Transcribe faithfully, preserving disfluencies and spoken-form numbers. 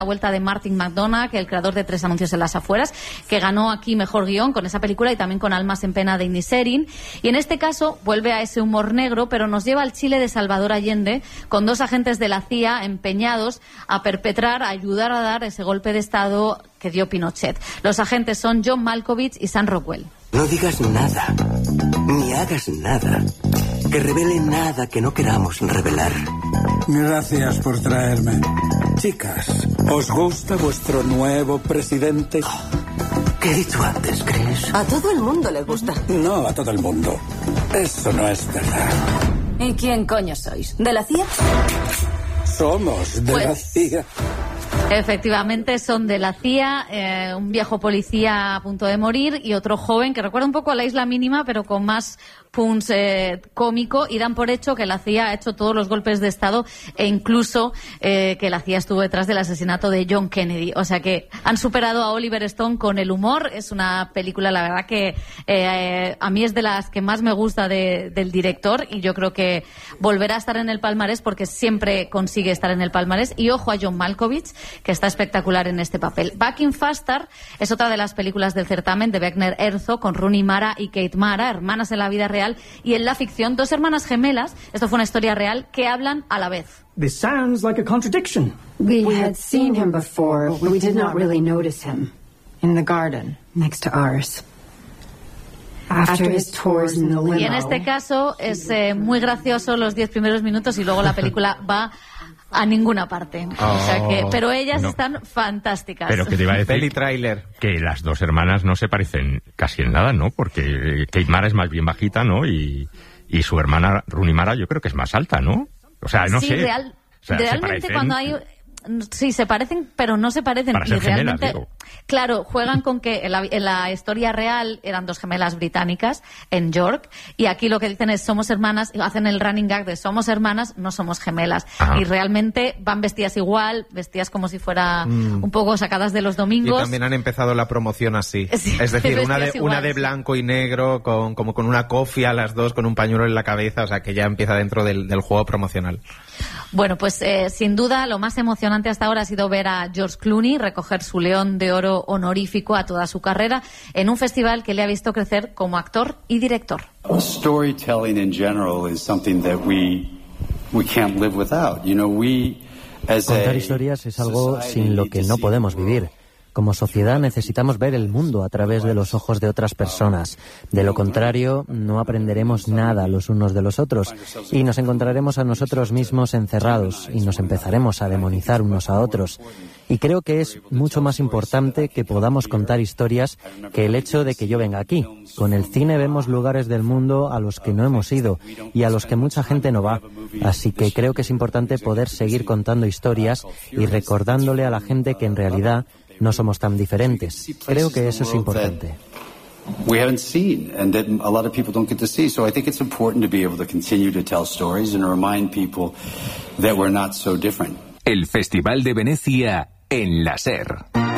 La vuelta de Martin McDonagh, el creador de Tres anuncios en las afueras, que ganó aquí mejor guión con esa película y también con Almas en pena de Inisherin. Y en este caso vuelve a ese humor negro, pero nos lleva al Chile de Salvador Allende, con dos agentes de la C I A empeñados a perpetrar, a ayudar a dar ese golpe de Estado que dio Pinochet. Los agentes son John Malkovich y Sam Rockwell. No digas nada, ni hagas nada, que revele nada que no queramos revelar. Gracias por traerme. Chicas, ¿os gusta vuestro nuevo presidente? Oh, ¿qué he dicho antes, crees? A todo el mundo le gusta. No, a todo el mundo. Eso no es verdad. ¿Y quién coño sois? ¿De la C I A? Somos de Pues... la C I A. Efectivamente, son de la C I A, eh, un viejo policía a punto de morir y otro joven que recuerda un poco a La Isla Mínima, pero con más punch eh, cómico, y dan por hecho que la C I A ha hecho todos los golpes de Estado e incluso eh, que la C I A estuvo detrás del asesinato de John Kennedy. O sea que han superado a Oliver Stone con el humor. Es una película, la verdad, que eh, a mí es de las que más me gusta de, del director, y yo creo que volverá a estar en el palmarés porque siempre consigue estar en el palmarés. Y ojo a John Malkovich, que está espectacular en este papel. Back in Faster es otra de las películas del certamen de Wagner Herzog, con Rooney Mara y Kate Mara, hermanas en la vida real y en la ficción, dos hermanas gemelas, esto fue una historia real, que hablan a la vez. This sounds like a contradiction. We had seen him before, but we did not really notice him. In the garden, next to ours. After his tours in the limo. Y en este caso es eh, muy gracioso los diez primeros minutos y luego la película va a ninguna parte. Oh, o sea que, pero ellas no. están fantásticas. Pero que te iba a decir Peli trailer. que las dos hermanas no se parecen casi en nada, ¿no? Porque Kate Mara es más bien bajita, ¿no? Y, y su hermana Rooney Mara yo creo que es más alta, ¿no? O sea, no sí, sé. Real, o sea, realmente parecen... cuando hay... Sí, se parecen, pero no se parecen. Para ser y realmente, gemelas, digo. Claro, juegan con que en la, en la historia real eran dos gemelas británicas en York, y aquí lo que dicen es somos hermanas, y hacen el running gag de somos hermanas, no somos gemelas. Ajá. Y realmente van vestidas igual, vestidas como si fuera Mm. un poco sacadas de los domingos. Y también han empezado la promoción así. Sí, es decir, una de, vestidas una igual, de sí. blanco y negro, con, como con una cofia las dos, con un pañuelo en la cabeza, o sea que ya empieza dentro del, del juego promocional. Bueno, pues eh, sin duda lo más emocionante hasta ahora ha sido ver a George Clooney recoger su León de Oro honorífico a toda su carrera en un festival que le ha visto crecer como actor y director. Storytelling in general is something that we we can't live without. You know, we as a Contar historias es algo sin lo que no podemos vivir. Como sociedad necesitamos ver el mundo a través de los ojos de otras personas. De lo contrario, no aprenderemos nada los unos de los otros y nos encontraremos a nosotros mismos encerrados y nos empezaremos a demonizar unos a otros. Y creo que es mucho más importante que podamos contar historias que el hecho de que yo venga aquí. Con el cine vemos lugares del mundo a los que no hemos ido y a los que mucha gente no va. Así que creo que es importante poder seguir contando historias y recordándole a la gente que en realidad no somos tan diferentes. Creo que eso es importante. we haven't seen and that a lot of people don't get to see. So I think it's important to be able to continue to tell stories and to remind people that we're not so different. El Festival de Venecia en la SER.